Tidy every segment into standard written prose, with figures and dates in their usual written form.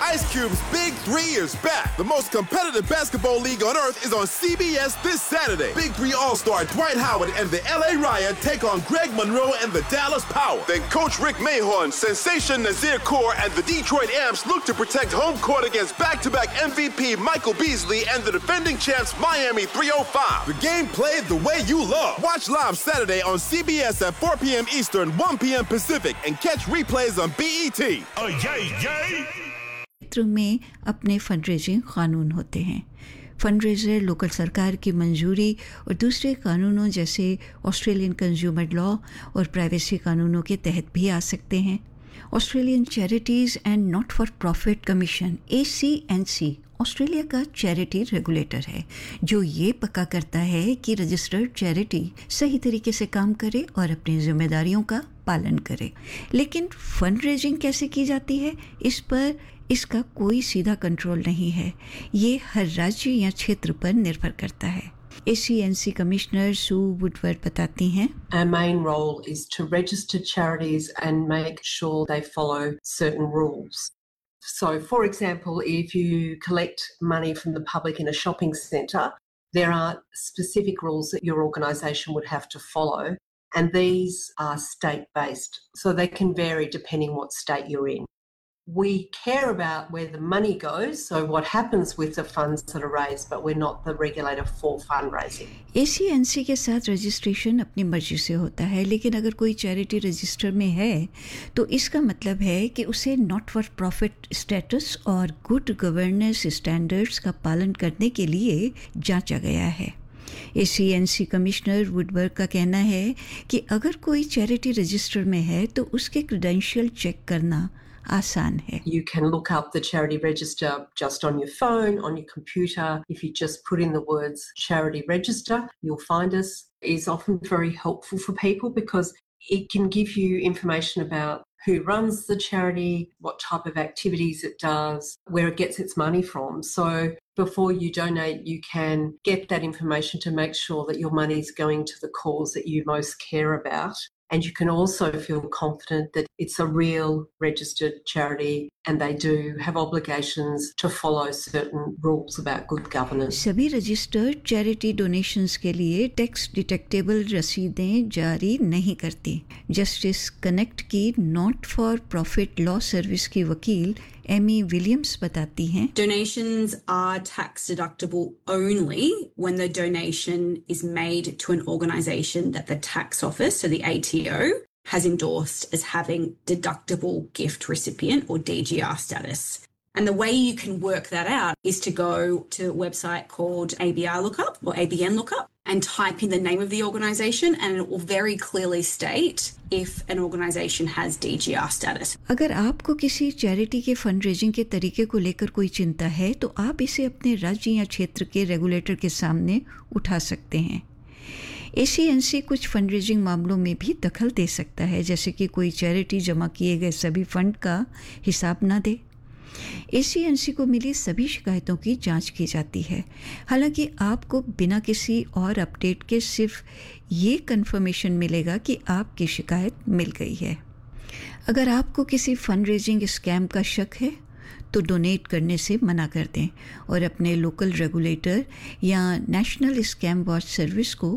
Ice Cube's Big 3 is back. The most competitive basketball league on earth is on CBS this Saturday. Big 3 All-Star Dwight Howard and the LA Riot take on Greg Monroe and the Dallas Power. Then Coach Rick Mahorn, Sensation Nazir Kaur, and the Detroit Amps look to protect home court against back-to-back MVP Michael Beasley and the defending champs Miami 305. The game played the way you love. Watch live Saturday on CBS at 4 p.m. Eastern, 1 p.m. Pacific, and catch replays on BET. Oh, yay! क्षेत्र में अपने fundraising कानून होते हैं। Fundraiser local सरकार की मंजूरी और दूसरे कानूनों जैसे ऑस्ट्रेलियन कंज्यूमर लॉ और प्राइवेसी कानूनों के तहत भी आ सकते हैं। Australian charities and not for profit commission ACNC Australia का चैरिटी रेगुलेटर है जो ये पक्का करता है कि रजिस्टर्ड चैरिटी सही तरीके से काम करे और अपनी जिम्मेदारियों का पालन करे। लेकिन फंड रेजिंग कैसे की जाती है, इस पर इसका कोई सीधा कंट्रोल नहीं है। ये हर राज्य या क्षेत्र पर निर्भर करता है। ACNC कमिश्नर सू वुडवर्ड बताती हैं, Our main role is to register charities and make sure they follow certain rules. So, for example, if you collect money from the public in a shopping centre, there are specific rules that your organisation would have to follow, and these are state-based, so they can vary depending what state you're in. We care about where the money goes, so what happens with the funds that are raised, but we're not the regulator for fundraising. ACNC के साथ registration अपनी मर्जी से होता है, लेकिन अगर कोई चैरिटी रजिस्टर में है तो इसका मतलब है कि उसे नॉट फॉर प्रॉफिट स्टेटस और गुड गवर्नेंस स्टैंडर्ड्स का पालन करने के लिए जांचा गया है। ACNC कमिश्नर वुडवर्ड का कहना है कि अगर कोई चैरिटी रजिस्टर में है तो उसके क्रेडेंशियल चेक करना आसान है। You can look up the charity register just on your phone, on your computer. If you just put in the words charity register, you'll find us. It's often very helpful for people because it can give you information about who runs the charity, what type of activities it does, where it gets its money from. So before you donate, you can get that information to make sure that your money is going to the cause that you most care about. And you can also feel confident that it's a real registered charity and they do have obligations to follow certain rules about good governance. सभी registered charity donations के लिए tax detectable रसीदें जारी नहीं करती। Justice connect की not for profit law service की वकील Amy Williams बताती हैं, Donations are tax deductible only when the donation is made to an organisation that the tax office, so the ATO, has endorsed as having deductible gift recipient or DGR status. And the way you can work that out is to go to a website called ABR Lookup or ABN Lookup and type in the name of the organisation and it will very clearly state if an organisation has DGR status. अगर आपको किसी charity के fund raising के तरीके को लेकर कोई चिंता है तो आप इसे अपने राज्य या क्षेत्र के रेगुलेटर के सामने उठा सकते हैं। ACNC कुछ फंड रेजिंग मामलों में भी दखल दे सकता है, जैसे कि कोई चैरिटी जमा किए गए सभी फंड का हिसाब ना दे। ACNC को मिली सभी शिकायतों की जांच की जाती है। हालांकि आपको बिना किसी और अपडेट के सिर्फ ये कंफर्मेशन मिलेगा कि आपकी शिकायत मिल गई है। अगर आपको किसी फंड रेजिंग स्कैम का शक है तो डोनेट करने से मना कर दें और अपने लोकल रेगुलेटर या नेशनल स्कैम वॉच सर्विस को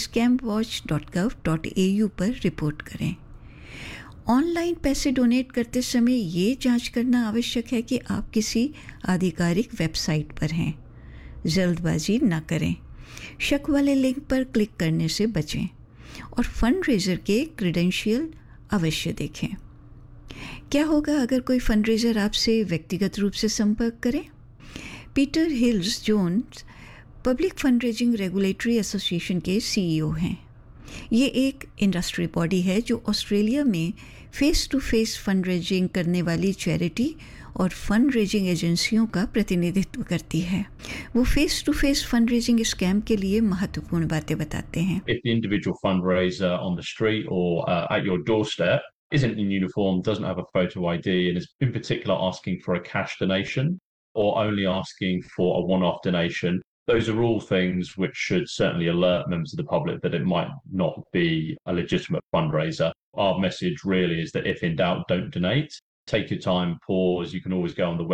scamwatch.gov.au पर रिपोर्ट करें। ऑनलाइन पैसे डोनेट करते समय ये जांच करना आवश्यक है कि आप किसी आधिकारिक वेबसाइट पर हैं। जल्दबाजी ना करें, शक वाले लिंक पर क्लिक करने से बचें और फंड रेजर के क्रेडेंशियल अवश्य देखें। क्या होगा अगर कोई फंड रेजर आपसे व्यक्तिगत रूप से संपर्क करे? Peter hills Jones public fund raising regulatory association के CEO हैं। ये एक इंडस्ट्री बॉडी है जो ऑस्ट्रेलिया में face to face fund raising करने वाली चैरिटी और फंड रेजिंग एजेंसियों का प्रतिनिधित्व करती है। वो face to face fund raising scam के लिए महत्वपूर्ण बातें बताते हैं। If the individual fundraiser on the street or at your doorstep isn't in uniform, doesn't have a photo ID, and is in particular asking for a cash donation or only asking for a one-off donation, those are all things which should certainly alert members of the public that it might not be a legitimate fundraiser. Our message really is that if in doubt, don't donate. Take your time, pause. You can always go on the